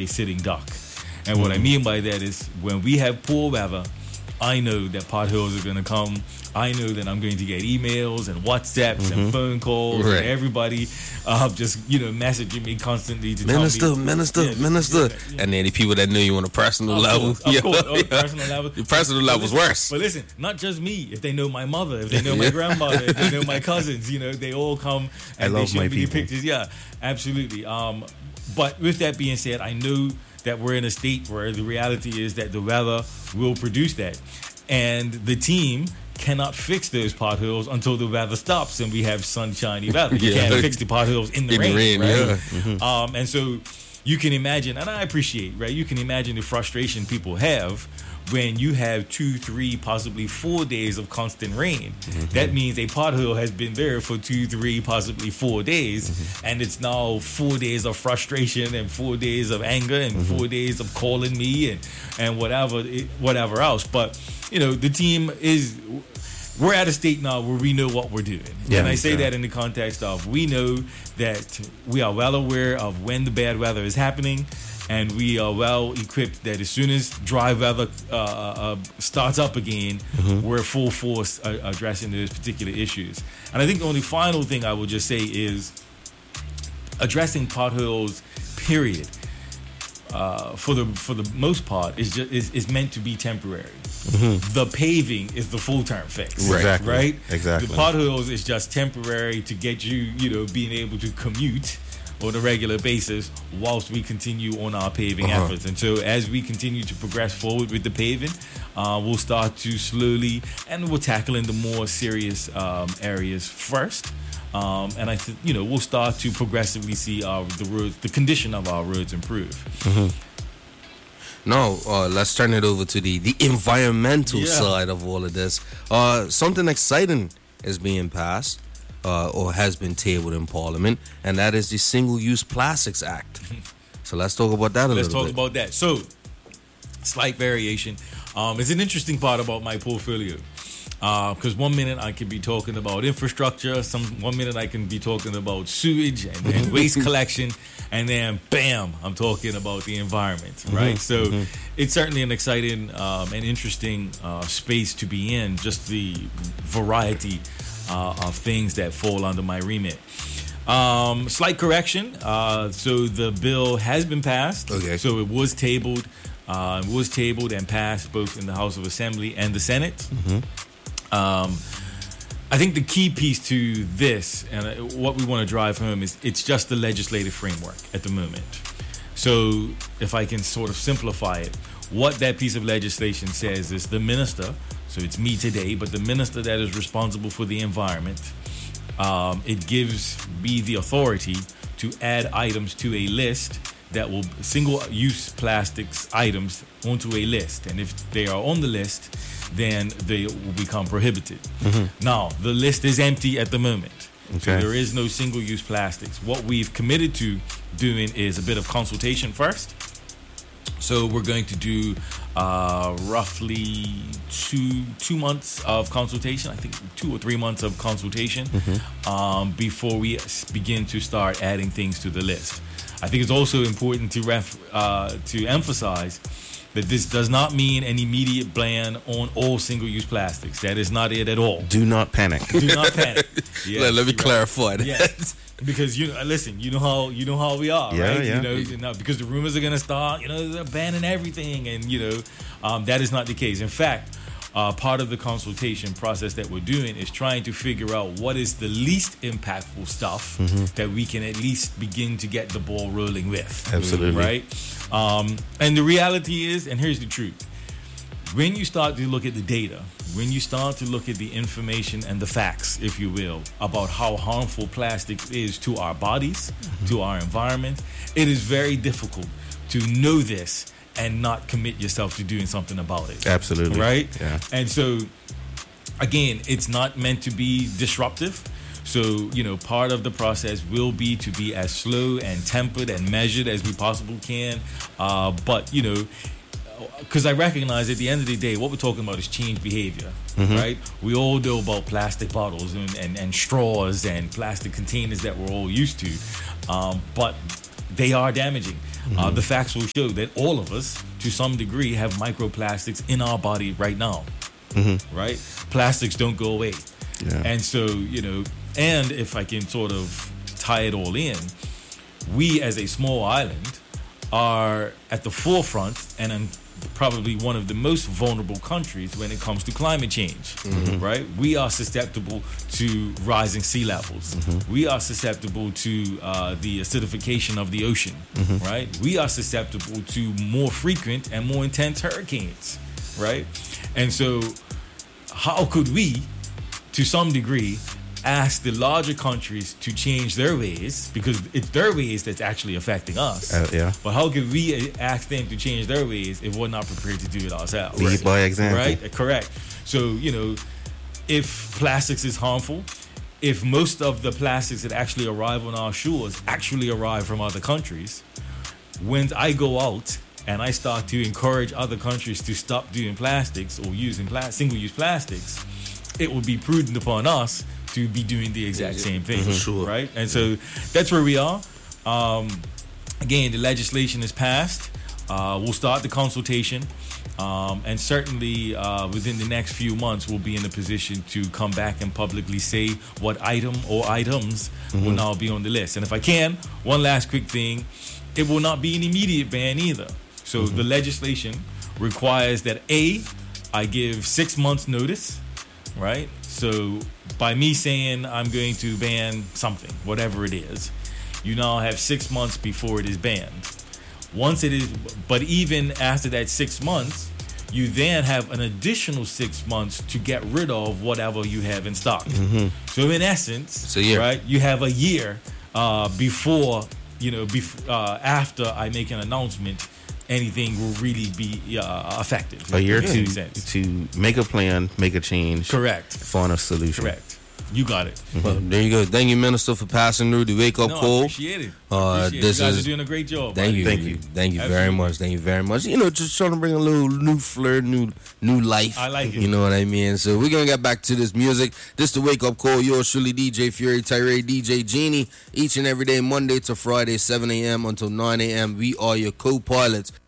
a sitting duck. And what I mean by that is when we have poor weather, I know that potholes are going to come. I know that I'm going to get emails and WhatsApps and phone calls and everybody just, messaging me constantly to Minister. tell me. Minister. And then the people that knew you on a personal level. Of course. Personal level. The personal level was worse. But listen, not just me. If they know my mother, if they know my grandmother, if they know my cousins, they all come and they show me the pictures. Yeah, absolutely. But with that being said, I know that we're in a state where the reality is that the weather will produce that. And the team cannot fix those potholes until the weather stops and we have sunshiny weather. You can't fix the potholes in the rain, right? And so you can imagine, and I appreciate, right? You can imagine the frustration people have when you have 2, 3, possibly 4 days of constant rain. That means a pothole has been there for 2, 3, possibly 4 days, and it's now 4 days of frustration and 4 days of anger and 4 days of calling me and whatever else. But the team we're at a state now where we know what we're doing. And I say that in the context of we know that we are well aware of when the bad weather is happening, and we are well equipped that as soon as dry weather starts up again, we're full force addressing those particular issues. And I think the only final thing I will just say is addressing potholes, period, for the most part is meant to be temporary. The paving is the full-term fix. Right? Exactly. The potholes is just temporary to get you, being able to commute on a regular basis whilst we continue on our paving efforts. And so as we continue to progress forward with the paving, we'll start to slowly, and we're tackling the more serious areas first. And I think, we'll start to progressively see the condition of our roads improve. Now, let's turn it over to the environmental side of all of this. Something exciting is being passed, or has been tabled in Parliament, and that is the Single-Use Plastics Act. So let's talk about that a little bit. Let's talk about that. So, slight variation. It's an interesting part about my portfolio. Because 1 minute I could be talking about infrastructure, 1 minute I can be talking about sewage and waste collection, and then bam, I'm talking about the environment, right? So it's certainly an exciting and interesting space to be in, just the variety of things that fall under my remit. Slight correction. So the bill has been passed. Okay. So it was tabled. And passed both in the House of Assembly and the Senate. I think the key piece to this and what we want to drive home is it's just the legislative framework at the moment. So if I can sort of simplify it, what that piece of legislation says is the minister, so it's me today, but the minister that is responsible for the environment, it gives me the authority to add items to a list that will single-use plastics items onto a list. And if they are on the list, then they will become prohibited. Now, the list is empty at the moment. So there is no single-use plastics. What we've committed to doing is a bit of consultation first. So we're going to do roughly two months of consultation. I think 2 or 3 months of consultation before we begin to start adding things to the list. I think it's also important to emphasize that this does not mean an immediate ban on all single-use plastics. That is not it at all. Do not panic. Do not panic. Yes, let me clarify that. Yes. Because listen, you know how we are, right? Yeah. Because the rumors are going to start, they're banning everything, and that is not the case. In fact, part of the consultation process that we're doing is trying to figure out what is the least impactful stuff that we can at least begin to get the ball rolling with. Absolutely. Right? And the reality is, and here's the truth, when you start to look at the data, when you start to look at the information and the facts, if you will, about how harmful plastic is to our bodies, to our environment, it is very difficult to know this and not commit yourself to doing something about it. Absolutely. Right? Yeah. And so, again, it's not meant to be disruptive. So, part of the process will be to be as slow and tempered and measured as we possibly can. But, because I recognize at the end of the day, what we're talking about is change behavior, right? We all know about plastic bottles and straws and plastic containers that we're all used to, but they are damaging. the facts will show that all of us, to some degree, have microplastics in our body right now. Right? Plastics don't go away. Yeah. And so, and if I can sort of tie it all in, we as a small island are at the forefront and probably one of the most vulnerable countries when it comes to climate change, right? We are susceptible to rising sea levels. We are susceptible to the acidification of the ocean, right? We are susceptible to more frequent and more intense hurricanes, right? And so how could we, to some degree, ask the larger countries to change their ways, because it's their ways that's actually affecting us. But how can we ask them to change their ways if we're not prepared to do it ourselves? Lead by example. Right? Correct. So, if plastics is harmful, if most of the plastics that actually arrive on our shores actually arrive from other countries, when I go out and I start to encourage other countries to stop doing plastics or using single-use plastics, it will be prudent upon us to be doing the exact same thing, right? And so that's where we are. Again, the legislation is passed. We'll start the consultation, and certainly within the next few months, we'll be in a position to come back and publicly say what item or items will now be on the list. And if I can, one last quick thing, it will not be an immediate ban either. So the legislation requires that I give 6 months notice, right? So by me saying I'm going to ban something, whatever it is, you now have 6 months before it is banned. Once it is, but even after that 6 months, you then have an additional 6 months to get rid of whatever you have in stock. So in essence, right, you have a year before, after I make an announcement, anything will really be effective. A year to make a plan, make a change. Correct. Find a solution. Correct. You got it. Well, there you go. Thank you, Minister, for passing through the wake-up call. Appreciate it. You guys are doing a great job. Thank you very much. Thank you very much. Just trying to bring a little new flair, new life. I like it. You know what I mean? So we're going to get back to this music. This the wake-up call. Yours truly, DJ Fury, Tyree, DJ Genie. Each and every day, Monday to Friday, 7 a.m. until 9 a.m. We are your co-pilots.